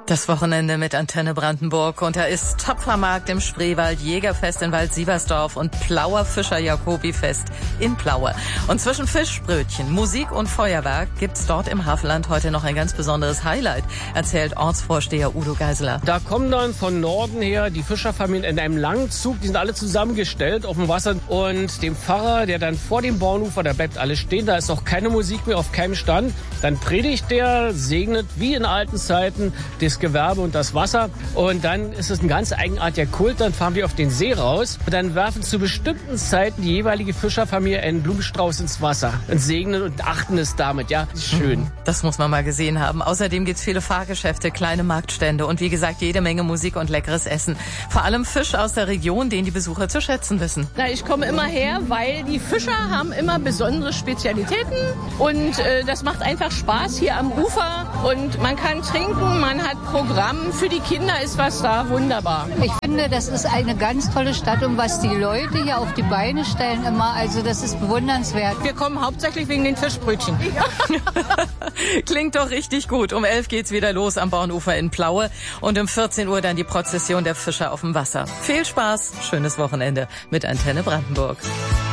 Das Wochenende mit Antenne Brandenburg und da ist Töpfermarkt im Spreewald, Jägerfest in Wald-Sieversdorf und Plauer Fischer-Jacobi-Fest in Plaue. Und zwischen Fischbrötchen, Musik und Feuerwerk gibt's dort im Hafenland heute noch ein ganz besonderes Highlight, erzählt Ortsvorsteher Udo Geiseler. Da kommen dann von Norden her die Fischerfamilien in einem langen Zug, die sind alle zusammengestellt auf dem Wasser und dem Pfarrer, der dann vor dem Bornufer, da bleibt alles stehen, da ist auch keine Musik mehr auf keinem Stand, dann predigt der, segnet wie in alten Zeiten das Gewerbe und das Wasser und dann ist es ein ganz eigenartiger Kult, dann fahren wir auf den See raus und dann werfen zu bestimmten Zeiten die jeweilige Fischerfamilie einen Blumenstrauß ins Wasser und segnen und achten es damit, ja, schön. Das muss man mal gesehen haben. Außerdem gibt's viele Fahrgeschäfte, kleine Marktstände und wie gesagt jede Menge Musik und leckeres Essen. Vor allem Fisch aus der Region, den die Besucher zu schätzen wissen. Na, ich komme immer her, weil die Fischer haben immer besondere Spezialitäten und das macht einfach Spaß hier am Ufer und man kann trinken, man hat Programm, für die Kinder ist was da, wunderbar. Ich finde, das ist eine ganz tolle Stadt und was die Leute hier auf die Beine stellen immer, also das ist bewundernswert. Wir kommen hauptsächlich wegen den Fischbrötchen. Klingt doch richtig gut. Um 11 geht's wieder los am Bornufer in Plaue und um 14 Uhr dann die Prozession der Fischer auf dem Wasser. Viel Spaß, schönes Wochenende mit Antenne Brandenburg.